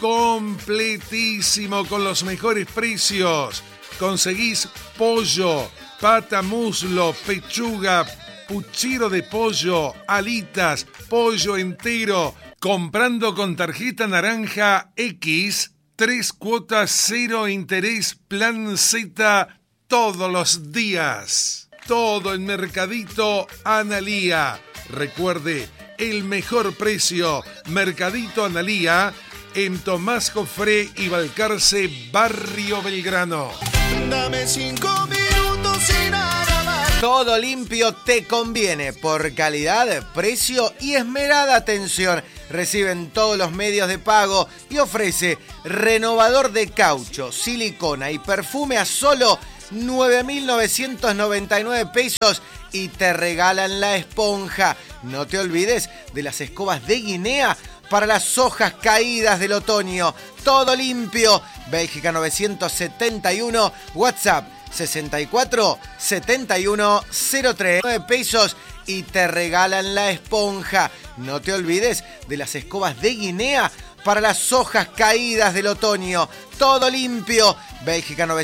completísimo con los mejores precios. Conseguís pollo, pata, muslo, pechuga, puchero de pollo, alitas, pollo entero. Comprando con tarjeta naranja X, 3 cuotas, 0 interés, plan Z todos los días. Todo en Mercadito Analía. Recuerde, el mejor precio. Mercadito Analía en Tomás Jofré y Balcarce, Barrio Belgrano. Dame 5 minutos y nada más. Todo limpio te conviene por calidad, precio y esmerada atención. Reciben todos los medios de pago y ofrece renovador de caucho, silicona y perfume a solo 9.999 pesos y te regalan la esponja. No te olvides de las escobas de Guinea para las hojas caídas del otoño. Todo limpio. Bélgica 971, WhatsApp 64 71 03 pesos y te regalan la esponja. No te olvides de las escobas de Guinea para las hojas caídas del otoño. Todo limpio. Bélgica 971.